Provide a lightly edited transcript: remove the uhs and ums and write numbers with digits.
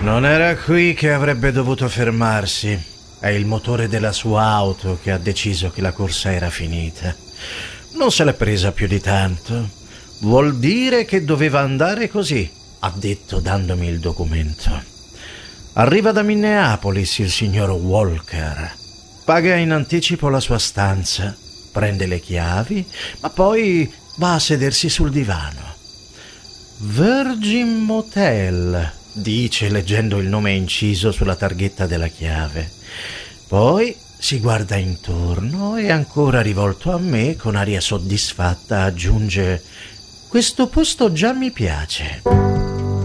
Non era qui che avrebbe dovuto fermarsi. È il motore della sua auto che ha deciso che la corsa era finita. Non se l'è presa più di tanto. Vuol dire che doveva andare così, ha detto dandomi il documento. Arriva da Minneapolis il signor Walker. Paga in anticipo la sua stanza, prende le chiavi, ma poi va a sedersi sul divano. Virgin Motel, dice leggendo il nome inciso sulla targhetta della chiave. Poi si guarda intorno e, ancora rivolto a me, con aria soddisfatta aggiunge: questo posto già mi piace.